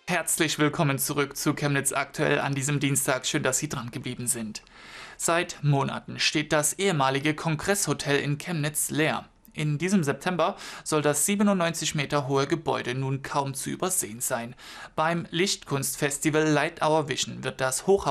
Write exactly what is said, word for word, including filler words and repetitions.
Herzlich willkommen zurück zu Chemnitz aktuell an diesem Dienstag. Schön, dass Sie dran geblieben sind. Seit Monaten steht das ehemalige Kongresshotel in Chemnitz leer. In diesem September soll das siebenundneunzig Meter hohe Gebäude nun kaum zu übersehen sein. Beim Lichtkunstfestival Light Our Vision wird das Hochhaus